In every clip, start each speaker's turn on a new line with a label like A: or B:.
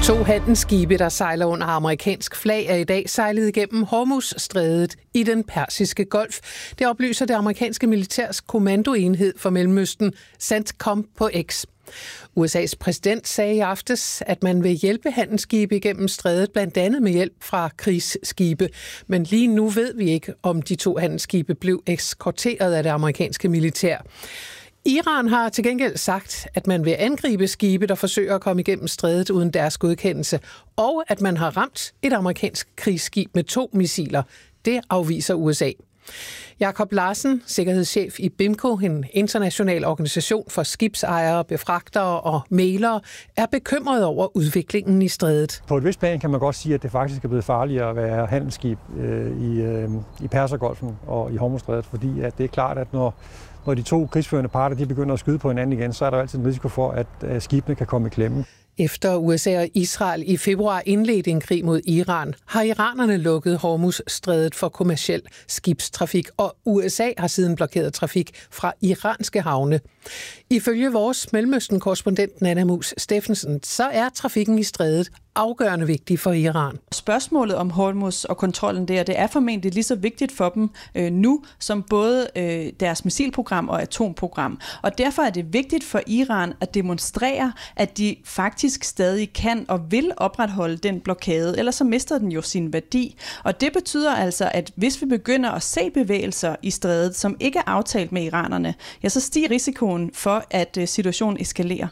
A: To handelsskibe, der sejler under amerikansk flag, er i dag sejlet igennem Hormuzstrædet i den Persiske Golf. Det oplyser det amerikanske militærs kommandoenhed for Mellemøsten, CENTCOM, på X. USA's præsident sagde i aftes, at man vil hjælpe handelsskibe igennem strædet, blandt andet med hjælp fra krigsskibe. Men lige nu ved vi ikke, om de to handelsskibe blev eskorteret af det amerikanske militær. Iran har til gengæld sagt, at man vil angribe skibe, der forsøger at komme igennem strædet uden deres godkendelse, og at man har ramt et amerikansk krigsskib med 2 missiler. Det afviser USA. Jakob Larsen, sikkerhedschef i BIMCO, en international organisation for skibsejere, befragtere og mæglere, er bekymret over udviklingen i strædet.
B: På et vist plan kan man godt sige, at det faktisk er blevet farligere at være handelsskib i Persergolfen og i Hormuzstrædet, fordi at det er klart, at når de to krigsførende parter de begynder at skyde på hinanden igen, så er der altid en risiko for, at skibene kan komme i klemme.
A: Efter USA og Israel i februar indledte en krig mod Iran, har iranerne lukket Hormuzstrædet for kommerciel skibstrafik, og USA har siden blokeret trafik fra iranske havne. Ifølge vores Mellemøsten-korrespondent Nanna Mus Steffensen, så er trafikken i strædet afgørende vigtig for Iran.
C: Spørgsmålet om Hormuz og kontrollen der, det er formentlig lige så vigtigt for dem nu, som både deres missilprogram og atomprogram. Og derfor er det vigtigt for Iran at demonstrere, at de faktisk stadig kan og vil opretholde den blokade, ellers så mister den jo sin værdi. Og det betyder altså, at hvis vi begynder at se bevægelser i strædet, som ikke er aftalt med iranerne, ja, så stiger risikoen for, at situationen eskalerer.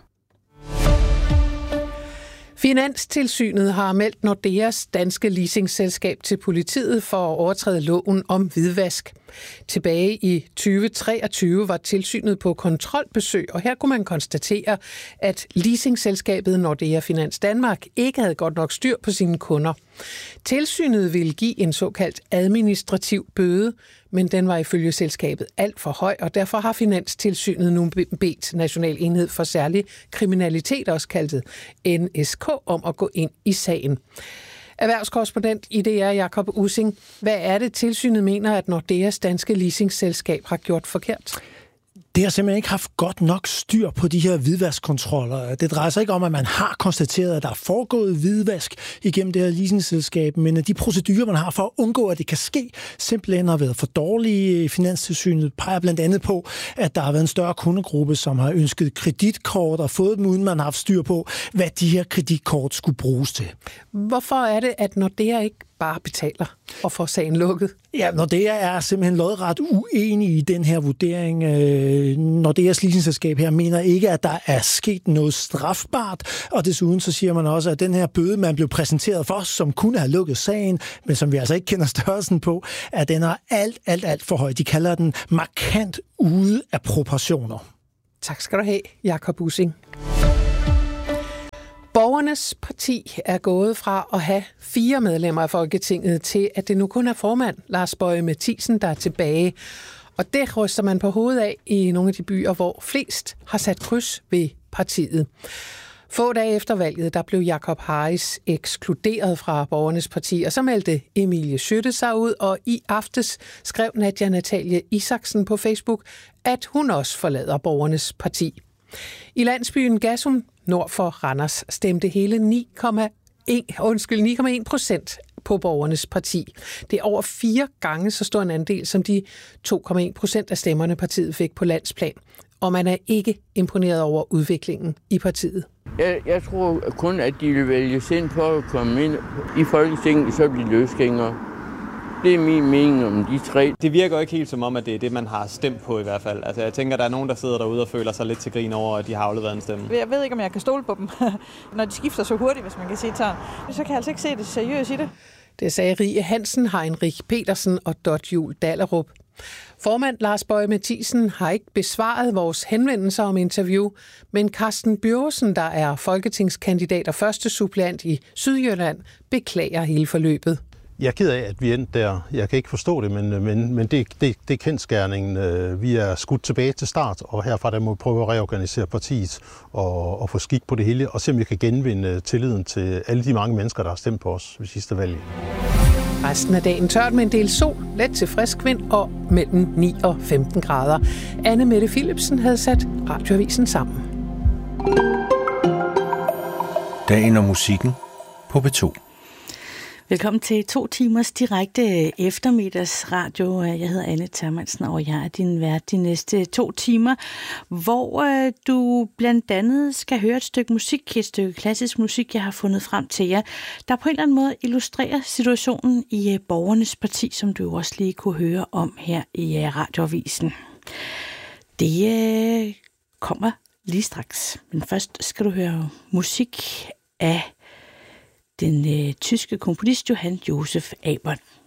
A: Finanstilsynet har meldt Nordeas danske leasingselskab til politiet for at overtræde loven om hvidvask. Tilbage i 2023 var tilsynet på kontrolbesøg, og her kunne man konstatere, at leasingselskabet Nordea Finans Danmark ikke havde godt nok styr på sine kunder. Tilsynet ville give en såkaldt administrativ bøde, men den var ifølge selskabet alt for høj, og derfor har Finanstilsynet nu bedt National Enhed for Særlig Kriminalitet, også kaldet NSK, om at gå ind i sagen. Erhvervskorrespondent i DR Jakob Ussing, hvad er det, tilsynet mener, at Nordeas danske leasingselskab har gjort forkert?
D: Det har simpelthen ikke haft godt nok styr på de her hvidvaskkontroller. Det drejer sig ikke om, at man har konstateret, at der er foregået hvidvask igennem det her leasingselskab, men at de procedurer, man har for at undgå, at det kan ske, simpelthen har været for dårlige. Finanstilsynet peger blandt andet på, at der har været en større kundegruppe, som har ønsket kreditkort og fået dem, uden man har haft styr på, hvad de her kreditkort skulle bruges til. Hvorfor er det, at Nordea ikke bare betaler og får sagen lukket? Ja, Nordea er simpelthen lodret uenig i den her vurdering. Nordeas leasingselskab her mener ikke, at der er sket noget strafbart, og desuden så siger man også, at den her bøde, man blev præsenteret for, som kunne have lukket sagen, men som vi altså ikke kender størrelsen på, at den er alt for høj. De kalder den markant ude af proportioner.
A: Tak skal du have, Jakob Ussing. Borgernes parti er gået fra at have 4 medlemmer af Folketinget til, at det nu kun er formand Lars Boje Mathiesen, der er tilbage. Og det ryster man på hovedet af i nogle af de byer, hvor flest har sat kryds ved partiet. Få dage efter valget, der blev Jacob Harris ekskluderet fra Borgernes parti, og så meldte Emilie Skytte sig ud, og i aftes skrev Nadia Natalie Isaksen på Facebook, at hun også forlader Borgernes parti. I landsbyen Gassum, nord for Randers, stemte hele 9,1% på Borgernes parti. Det er over 4 gange så stor en andel, som de 2,1% af stemmerne partiet fik på landsplan. Og man er ikke imponeret over udviklingen i partiet.
E: Jeg tror kun, at de vil vælge sind for at komme ind i Folketinget, så bliver de løsgængere. Det er min mening om de 3.
F: Det virker ikke helt som om, at det er det, man har stemt på i hvert fald. Altså, jeg tænker, der er nogen, der sidder derude og føler sig lidt til grin over, at de har afleveret en stemme.
C: Jeg ved ikke, om jeg kan stole på dem, når de skifter så hurtigt, hvis man kan sige sådan. Så kan jeg altså ikke se det seriøst i det.
A: Det sagde Rie Hansen, Heinrich Petersen og Dot Jul Dahlerup. Formand Lars Boje Mathiesen har ikke besvaret vores henvendelser om interview, men Carsten Bjørsen, der er folketingskandidat og første suppleant i Sydjylland, beklager hele forløbet.
G: Jeg er ked af, at vi endte der. Jeg kan ikke forstå det, men det er kendsgerningen. Vi er skudt tilbage til start, og herfra der må vi prøve at reorganisere partiet og få skik på det hele, og se om vi kan genvinde tilliden til alle de mange mennesker, der har stemt på os ved sidste valg.
A: Resten af dagen tørt med en del sol, let til frisk vind og mellem 9 og 15 grader. Anne Mette Philipsen havde sat Radioavisen sammen.
H: Dagen og musikken på P2.
I: Velkommen til 2 timers direkte eftermiddagsradio. Jeg hedder Anne Thermansen, og jeg er din vært de næste 2 timer, hvor du blandt andet skal høre et stykke klassisk musik, jeg har fundet frem til jer, der på en eller anden måde illustrerer situationen i Borgernes Parti, som du også lige kunne høre om her i Radioavisen. Det kommer lige straks, men først skal du høre musik af den tyske komponist Johann Josef Abel.